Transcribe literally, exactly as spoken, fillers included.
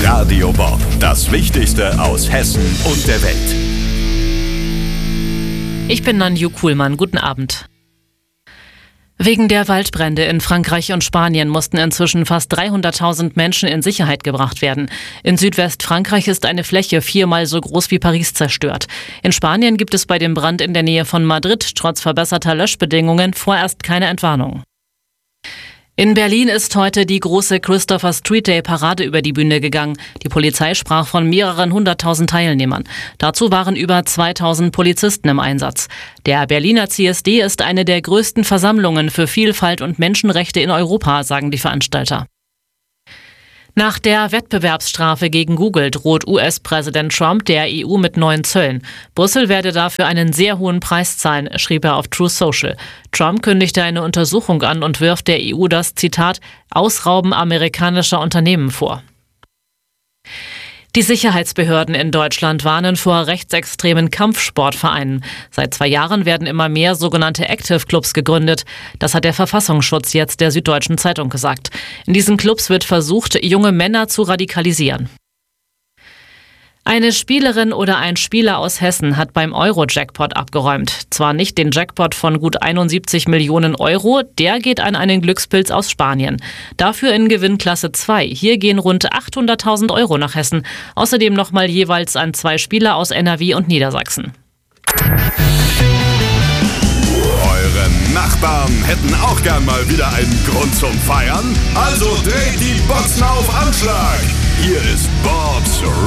Radio Bob, das Wichtigste aus Hessen und der Welt. Ich bin Nanju Kuhlmann. Guten Abend. Wegen der Waldbrände in Frankreich und Spanien mussten inzwischen fast dreihunderttausend Menschen in Sicherheit gebracht werden. In Südwestfrankreich ist eine Fläche viermal so groß wie Paris zerstört. In Spanien gibt es bei dem Brand in der Nähe von Madrid trotz verbesserter Löschbedingungen vorerst keine Entwarnung. In Berlin ist heute die große Christopher Street Day Parade über die Bühne gegangen. Die Polizei sprach von mehreren hunderttausend Teilnehmern. Dazu waren über zweitausend Polizisten im Einsatz. Der Berliner C S D ist eine der größten Versammlungen für Vielfalt und Menschenrechte in Europa, sagen die Veranstalter. Nach der Wettbewerbsstrafe gegen Google droht U S-Präsident Trump der E U mit neuen Zöllen. Brüssel werde dafür einen sehr hohen Preis zahlen, schrieb er auf Truth Social. Trump kündigte eine Untersuchung an und wirft der E U das, Zitat, Ausrauben amerikanischer Unternehmen vor. Die Sicherheitsbehörden in Deutschland warnen vor rechtsextremen Kampfsportvereinen. Seit zwei Jahren werden immer mehr sogenannte Active Clubs gegründet. Das hat der Verfassungsschutz jetzt der Süddeutschen Zeitung gesagt. In diesen Clubs wird versucht, junge Männer zu radikalisieren. Eine Spielerin oder ein Spieler aus Hessen hat beim Euro-Jackpot abgeräumt. Zwar nicht den Jackpot von gut einundsiebzig Millionen Euro, der geht an einen Glückspilz aus Spanien. Dafür in Gewinnklasse zwei. Hier gehen rund achthunderttausend Euro nach Hessen. Außerdem nochmal jeweils an zwei Spieler aus N R W und Niedersachsen. Eure Nachbarn hätten auch gern mal wieder einen Grund zum Feiern? Also dreht die Boxen auf Anschlag. Hier ist Bobs